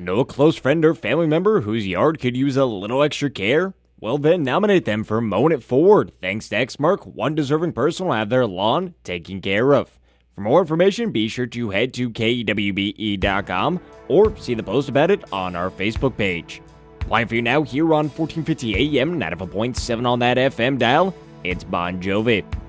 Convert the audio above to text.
Know a close friend or family member whose yard could use a little extra care? Well then, nominate them for Mowing It Forward. Thanks to Exmark, one deserving person will have their lawn taken care of. For more information, be sure to head to KWBE.com or see the post about it on our Facebook page. Playing for you now here on 1450 AM, 95.7 on that FM dial, it's Bon Jovi.